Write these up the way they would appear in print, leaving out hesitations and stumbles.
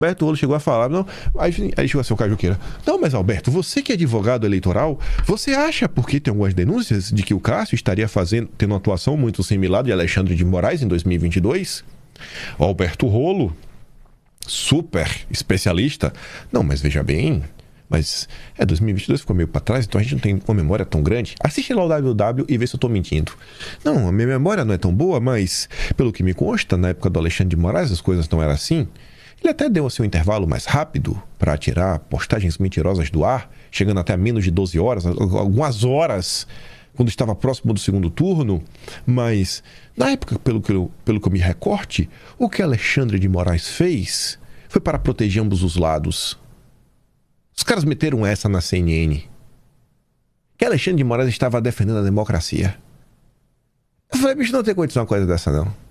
Alberto Rolo chegou a falar, não, aí chegou assim o Cajuqueira. Não, mas Alberto, você que é advogado eleitoral, você acha, porque tem algumas denúncias de que o Cássio estaria tendo uma atuação muito similar de Alexandre de Moraes em 2022? O Alberto Rolo, super especialista. Não, mas veja bem, mas 2022 ficou meio para trás, então a gente não tem uma memória tão grande. Assiste lá o WW e vê se eu tô mentindo. Não, a minha memória não é tão boa, mas pelo que me consta, na época do Alexandre de Moraes as coisas não eram assim. Ele até deu assim, um intervalo mais rápido para tirar postagens mentirosas do ar, chegando até a menos de 12 horas, algumas horas, quando estava próximo do segundo turno. Mas, na época, pelo que eu me recorte, o que Alexandre de Moraes fez foi para proteger ambos os lados. Os caras meteram essa na CNN. Que Alexandre de Moraes estava defendendo a democracia. Eu falei, bicho, não tem condição uma coisa dessa, não.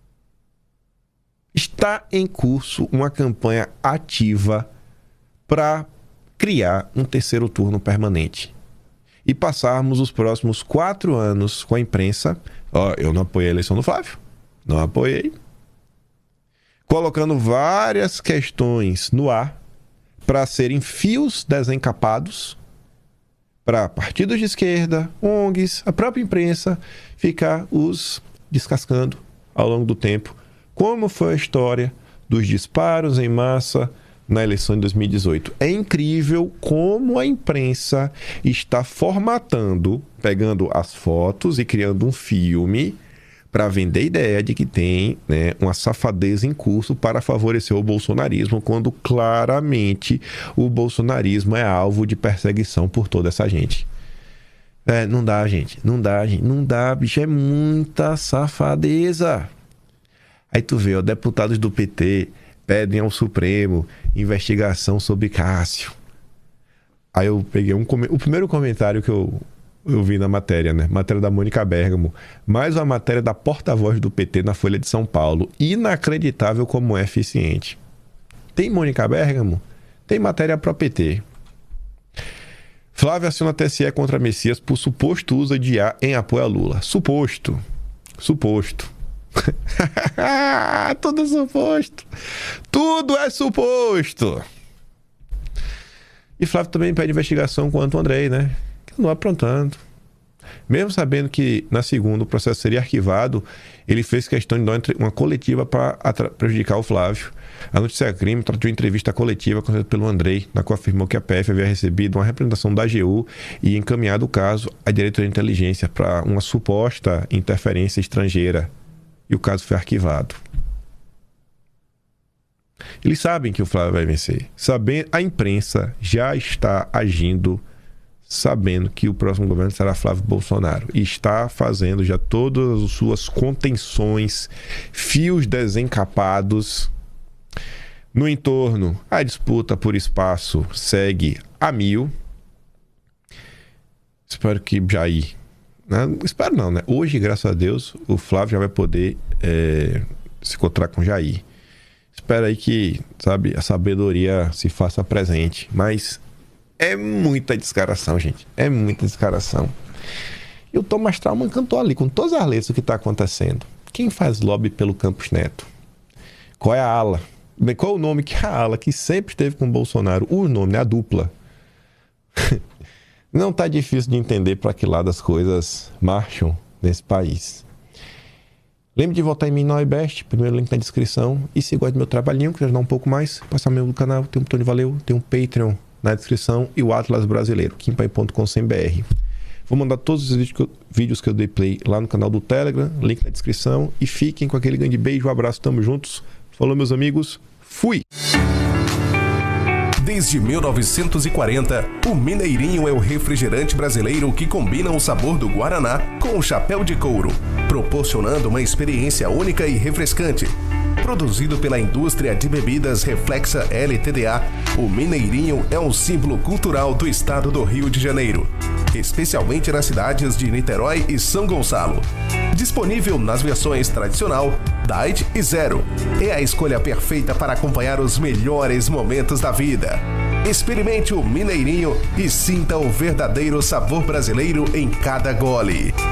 Está em curso uma campanha ativa para criar um terceiro turno permanente e passarmos os próximos 4 anos com a imprensa. Eu não apoiei a eleição do Flávio, não apoiei, colocando várias questões no ar para serem fios desencapados para partidos de esquerda, ONGs, a própria imprensa ficar os descascando ao longo do tempo. Como foi a história dos disparos em massa na eleição de 2018. É incrível como a imprensa está formatando, pegando as fotos e criando um filme para vender a ideia de que tem, né, uma safadeza em curso para favorecer o bolsonarismo, quando claramente o bolsonarismo é alvo de perseguição por toda essa gente. Não dá, gente. Não dá, bicho. É muita safadeza. Aí tu vê, deputados do PT pedem ao Supremo investigação sobre Cássio. Aí eu peguei o primeiro comentário que eu vi na matéria, né? Matéria da Mônica Bergamo. Mais uma matéria da porta-voz do PT na Folha de São Paulo. Inacreditável como é eficiente. Tem Mônica Bergamo? Tem matéria pro PT. Flávio aciona TSE contra Messias por suposto uso de IA em apoio a Lula. Suposto. Tudo é suposto. Tudo é suposto. E Flávio também pede investigação contra o Andrei, né? Que não aprontando. Mesmo sabendo que na segunda o processo seria arquivado, ele fez questão de dar uma coletiva para prejudicar o Flávio. A Notícia Crime tratou de entrevista coletiva concedida pelo Andrei, na qual afirmou que a PF havia recebido uma representação da AGU e encaminhado o caso à diretoria de inteligência para uma suposta interferência estrangeira. E o caso foi arquivado. Eles sabem que o Flávio vai vencer. A imprensa já está agindo sabendo que o próximo governo será Flávio Bolsonaro. E está fazendo já todas as suas contenções, fios desencapados. No entorno, a disputa por espaço segue a 1000. Espero que Jair... Espero não, né? Hoje, graças a Deus, o Flávio já vai poder se encontrar com Jair. Espero aí que, sabe, a sabedoria se faça presente. Mas é muita descaração, gente. É muita descaração. E o Thomas Trauman cantou ali, com todas as letras, o que está acontecendo. Quem faz lobby pelo Campos Neto? Qual é a ala? Qual é o nome que a ala que sempre esteve com o Bolsonaro? O nome, né? A dupla. Não tá difícil de entender para que lado as coisas marcham nesse país. Lembre de votar em mim no iBest, primeiro link na descrição. E se gosta do meu trabalhinho, quer ajudar um pouco mais, passar meu canal, tem um botão de valeu, tem um Patreon na descrição e o Atlas Brasileiro, kimpai.com.br. Vou mandar todos os vídeos que eu dei play lá no canal do Telegram, link na descrição. E fiquem com aquele grande beijo, um abraço, tamo juntos. Falou, meus amigos, fui! Desde 1940, o Mineirinho é o refrigerante brasileiro que combina o sabor do Guaraná com o chapéu de couro, proporcionando uma experiência única e refrescante. Produzido pela indústria de bebidas Reflexa LTDA, o Mineirinho é um símbolo cultural do estado do Rio de Janeiro, especialmente nas cidades de Niterói e São Gonçalo. Disponível nas versões tradicional, Diet e Zero. É a escolha perfeita para acompanhar os melhores momentos da vida. Experimente o Mineirinho e sinta o verdadeiro sabor brasileiro em cada gole.